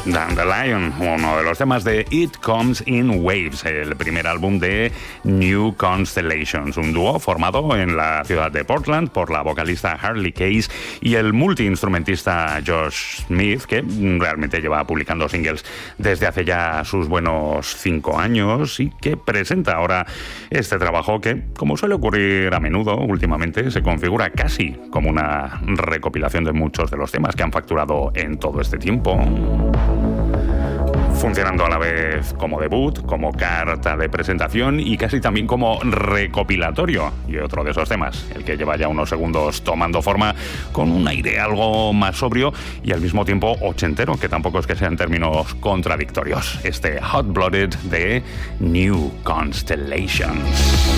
Dandelion, uno de los temas de It Comes in Waves, el primer álbum de New Constellations, un dúo formado en la ciudad de Portland por la vocalista Harley Case y el multiinstrumentista Josh Smith, que realmente lleva publicando singles desde hace ya sus buenos 5 años y que presenta ahora este trabajo que, como suele ocurrir a menudo últimamente, se configura casi como una recopilación de muchos de los temas que han facturado en todo este tiempo, funcionando a la vez como debut, como carta de presentación y casi también como recopilatorio. Y otro de esos temas, el que lleva ya unos segundos tomando forma con un aire algo más sobrio y al mismo tiempo ochentero, que tampoco es que sean términos contradictorios. Este Hot Blooded de New Constellations.